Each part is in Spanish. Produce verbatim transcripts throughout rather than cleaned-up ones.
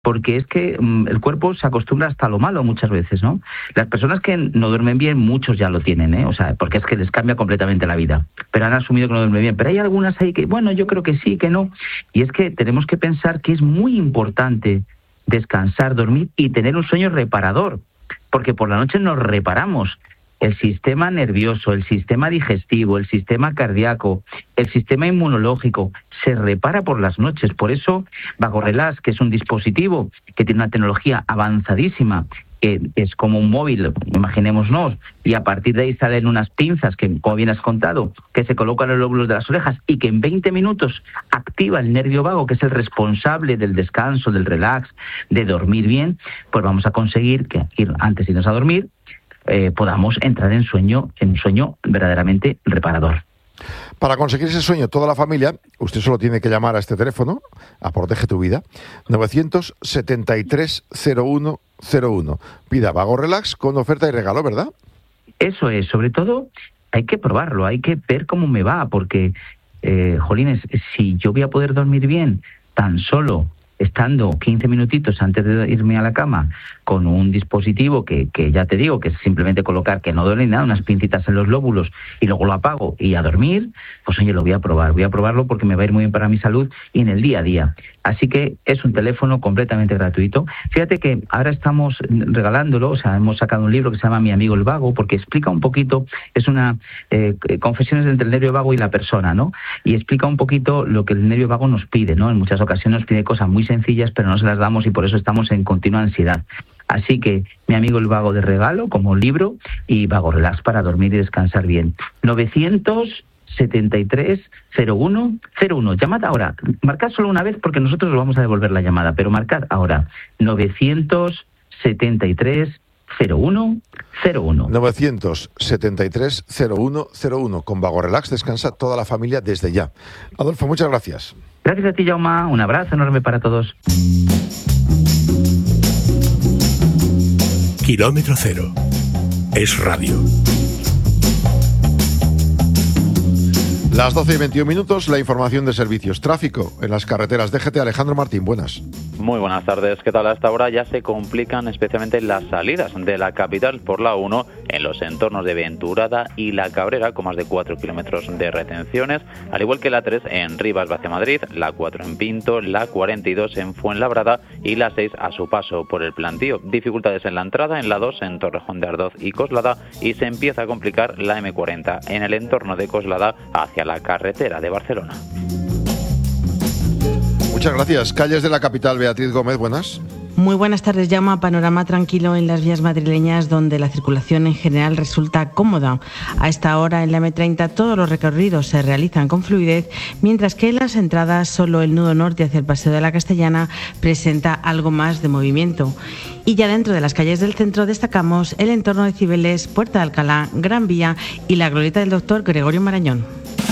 porque es que um, el cuerpo se acostumbra hasta lo malo muchas veces, ¿no? Las personas que no duermen bien, muchos ya lo tienen, ¿eh? O sea, porque es que les cambia completamente la vida, pero han asumido que no duermen bien. Pero hay algunas ahí que, bueno, yo creo que sí, que no. Y es que tenemos que pensar que es muy importante descansar, dormir y tener un sueño reparador, porque por la noche nos reparamos. El sistema nervioso, el sistema digestivo, el sistema cardíaco, el sistema inmunológico se repara por las noches. Por eso VagoRelax, que es un dispositivo que tiene una tecnología avanzadísima, que es como un móvil, imaginémonos, y a partir de ahí salen unas pinzas que, como bien has contado, que se colocan en los lóbulos de las orejas y que en veinte minutos activa el nervio vago, que es el responsable del descanso, del relax, de dormir bien. Pues vamos a conseguir que antes de irnos a dormir Eh, podamos entrar en sueño, en sueño verdaderamente reparador. Para conseguir ese sueño toda la familia, usted solo tiene que llamar a este teléfono, a Protege tu Vida, novecientos setenta y tres cero uno cero uno. Pida VagoRelax con oferta y regalo, ¿verdad? Eso es, sobre todo hay que probarlo, hay que ver cómo me va, porque, eh, jolines, si yo voy a poder dormir bien tan solo estando quince minutitos antes de irme a la cama con un dispositivo que, que ya te digo, que es simplemente colocar, que no duele nada, unas pincitas en los lóbulos y luego lo apago y a dormir, pues oye, lo voy a probar, voy a probarlo porque me va a ir muy bien para mi salud y en el día a día. Así que es un teléfono completamente gratuito. Fíjate que ahora estamos regalándolo, o sea, hemos sacado un libro que se llama Mi amigo el vago, porque explica un poquito, es una eh, confesiones entre el nervio vago y la persona, ¿no? Y explica un poquito lo que el nervio vago nos pide, ¿no? En muchas ocasiones nos pide cosas muy sencillas, pero no se las damos y por eso estamos en continua ansiedad. Así que Mi amigo el vago de regalo como libro y VagoRelax para dormir y descansar bien. novecientos setenta y tres cero uno cero uno. Llamad ahora. Marcad solo una vez porque nosotros os vamos a devolver la llamada, pero marcad ahora. novecientos setenta y tres cero uno cero uno. novecientos setenta y tres cero uno cero uno. Con VagoRelax descansa toda la familia desde ya. Adolfo, muchas gracias. Gracias a ti, Jaume. Un abrazo enorme para todos. Kilómetro Cero es radio. Las doce y veintiún minutos, la información de servicios. Tráfico en las carreteras. D G T, Alejandro Martín, buenas. Muy buenas tardes. ¿Qué tal? A esta hora ya se complican especialmente las salidas de la capital por la uno en los entornos de Venturada y La Cabrera, con más de cuatro kilómetros de retenciones, al igual que la tres en Rivas hacia Madrid, la cuatro en Pinto, la cuarenta y dos en Fuenlabrada y la seis a su paso por el Plantío. Dificultades en la entrada en la dos en Torrejón de Ardoz y Coslada, y se empieza a complicar la eme cuarenta en el entorno de Coslada hacia la carretera de Barcelona. Muchas gracias. Calles de la capital, Beatriz Gómez, buenas. Muy buenas tardes, Jaume. Panorama tranquilo en las vías madrileñas, donde la circulación en general resulta cómoda. A esta hora en la eme treinta todos los recorridos se realizan con fluidez, mientras que en las entradas solo el nudo norte hacia el Paseo de la Castellana presenta algo más de movimiento. Y ya dentro de las calles del centro destacamos el entorno de Cibeles, Puerta de Alcalá, Gran Vía y la glorieta del doctor Gregorio Marañón.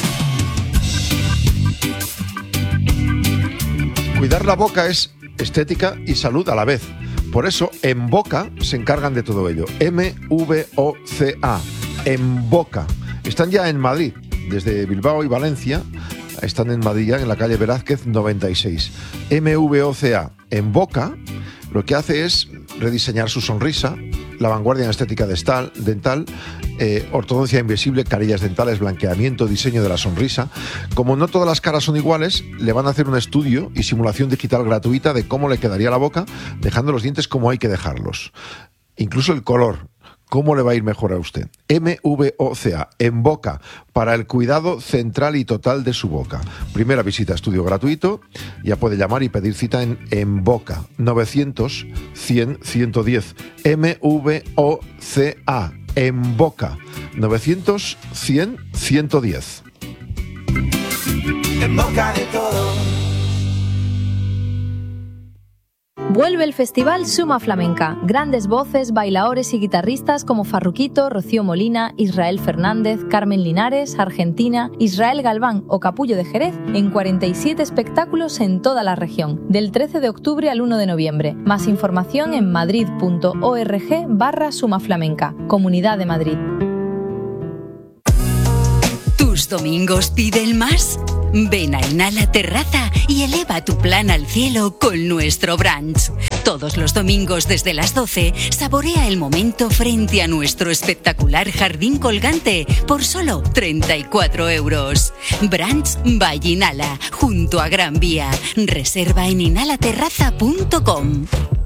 Cuidar la boca es estética y salud a la vez. Por eso, en Boca se encargan de todo ello. eme ve o ce a. En Boca. Están ya en Madrid, desde Bilbao y Valencia. Están en Madrid ya, en la calle Velázquez noventa y seis. eme ve o ce a. En Boca lo que hace es rediseñar su sonrisa, la vanguardia en estética dental, dental eh, ortodoncia invisible, carillas dentales, blanqueamiento, diseño de la sonrisa. Como no todas las caras son iguales, le van a hacer un estudio y simulación digital gratuita de cómo le quedaría la boca, dejando los dientes como hay que dejarlos. Incluso el color. ¿Cómo le va a ir mejor a usted? eme ve o ce a, en Boca, para el cuidado central y total de su boca. Primera visita a estudio gratuito, ya puede llamar y pedir cita en, en Boca, novecientos cien ciento diez. eme ve o ce a, en Boca, novecientos cien ciento diez. En boca de todos. Vuelve el festival Suma Flamenca. Grandes voces, bailaores y guitarristas como Farruquito, Rocío Molina, Israel Fernández, Carmen Linares, Argentina, Israel Galván o Capullo de Jerez en cuarenta y siete espectáculos en toda la región, del trece de octubre al uno de noviembre. Más información en madrid.org barra Suma Flamenca. Comunidad de Madrid. ¿Tus domingos piden más? Ven a Inhala Terraza y eleva tu plan al cielo con nuestro brunch. Todos los domingos desde las doce, saborea el momento frente a nuestro espectacular jardín colgante por solo treinta y cuatro euros. Brunch by Inhala, junto a Gran Vía. Reserva en inhala terraza punto com.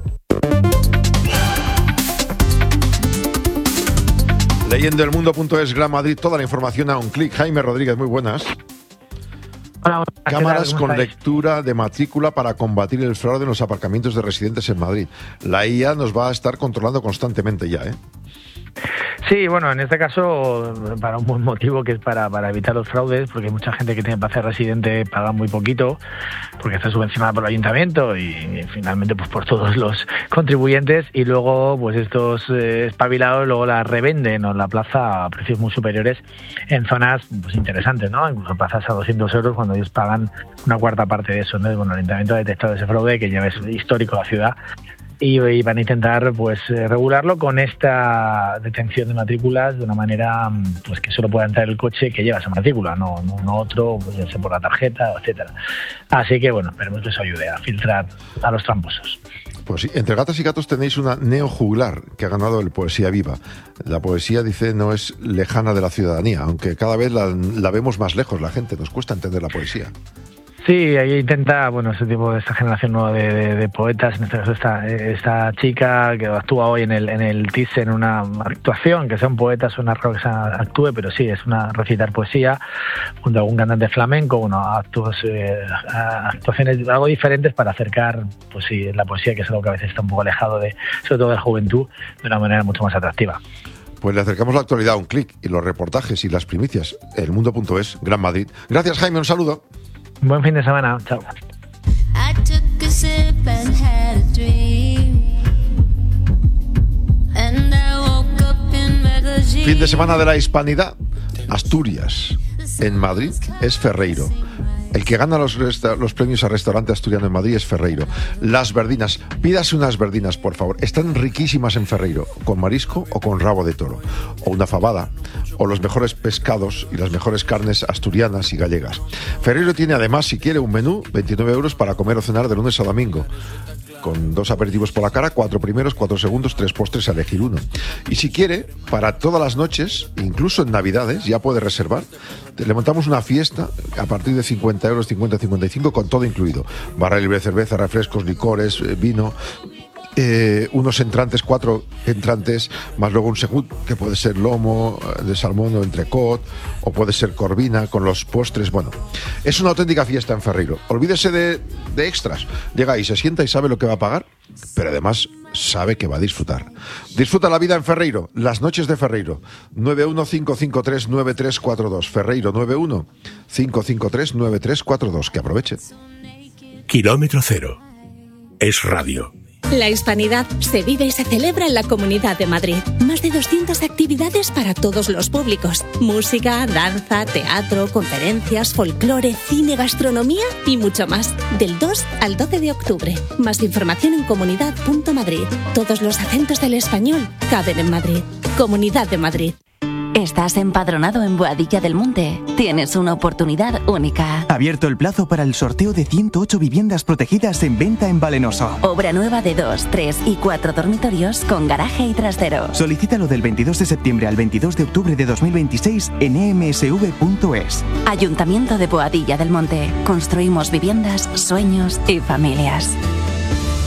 Leyendo el mundo punto es, Gran Madrid, toda la información a un clic. Jaime Rodríguez, muy buenas. Hola, hola. Cámaras con estáis? lectura de matrícula para combatir el fraude en los aparcamientos de residentes en Madrid. La I A nos va a estar controlando constantemente ya, ¿eh? Sí, bueno, en este caso, para un buen motivo, que es para, para evitar los fraudes, porque hay mucha gente que tiene para hacer residente paga muy poquito, porque está subvencionada por el ayuntamiento y, y finalmente pues por todos los contribuyentes, y luego pues estos eh, espabilados luego la revenden o en la plaza a precios muy superiores en zonas pues interesantes, ¿no? Incluso plazas a doscientos euros cuando ellos pagan una cuarta parte de eso. Entonces, bueno, el ayuntamiento ha detectado ese fraude que ya es histórico de la ciudad. Y, y van a intentar pues eh, regularlo con esta detención de matrículas de una manera pues que solo pueda entrar el coche que lleva esa matrícula, no, no, no otro, pues, ya sea por la tarjeta, etcétera. Así que bueno, esperemos que eso ayude a filtrar a los tramposos. Pues sí, entre gatas y gatos tenéis una neojuglar que ha ganado el Poesía Viva. La poesía, dice, no es lejana de la ciudadanía, aunque cada vez la, la vemos más lejos la gente, nos cuesta entender la poesía. Sí, ahí intenta, bueno, ese tipo de esta generación nueva de, de, de poetas, en este caso esta, esta chica que actúa hoy en el en el T I S en una actuación, que sea un poeta suena raro que se actúe, pero sí, es una recitar poesía junto a algún cantante flamenco, bueno, actos, eh, actuaciones algo diferentes para acercar, pues sí, la poesía, que es algo que a veces está un poco alejado de, sobre todo de la juventud, de una manera mucho más atractiva. Pues le acercamos la actualidad a un clic y los reportajes y las primicias. El mundo punto es, Gran Madrid. Gracias, Jaime, un saludo. Buen fin de semana, chao. Fin de semana de la Hispanidad. Asturias, en Madrid, es Ferreiro. El que gana los, resta- los premios a restaurante asturiano en Madrid es Ferreiro. Las verdinas, pídase unas verdinas, por favor. Están riquísimas en Ferreiro, con marisco o con rabo de toro. O una fabada, o los mejores pescados y las mejores carnes asturianas y gallegas. Ferreiro tiene además, si quiere, un menú, veintinueve euros para comer o cenar de lunes a domingo, con dos aperitivos por la cara, cuatro primeros, cuatro segundos, tres postres a elegir uno. Y si quiere, para todas las noches, incluso en Navidades, ya puede reservar. Le montamos una fiesta a partir de cincuenta euros, cincuenta a cincuenta y cinco, con todo incluido. Barra libre de cerveza, refrescos, licores, eh, vino... Eh, unos entrantes, cuatro entrantes, más luego un segut, que puede ser lomo de salmón o entrecot, o puede ser corvina con los postres. Bueno, es una auténtica fiesta en Ferreiro. Olvídese de, de extras. Llega y se sienta y sabe lo que va a pagar, pero además sabe que va a disfrutar. Disfruta la vida en Ferreiro, las noches de Ferreiro. nueve uno cinco cinco tres nueve tres cuatro dos. Ferreiro, nueve uno cinco cinco tres nueve tres cuatro dos. Que aprovechen. Kilómetro Cero es radio. La Hispanidad se vive y se celebra en la Comunidad de Madrid. Más de doscientas actividades para todos los públicos. Música, danza, teatro, conferencias, folclore, cine, gastronomía y mucho más. Del dos al doce de octubre. Más información en comunidad punto madrid. Todos los acentos del español caben en Madrid. Comunidad de Madrid. ¿Estás empadronado en Boadilla del Monte? Tienes una oportunidad única. Abierto el plazo para el sorteo de ciento ocho viviendas protegidas en venta en Valenoso. Obra nueva de dos, tres y cuatro dormitorios con garaje y trastero. Solicítalo del veintidós de septiembre al veintidós de octubre de dos mil veintiséis en e m s v punto es. Ayuntamiento de Boadilla del Monte. Construimos viviendas, sueños y familias.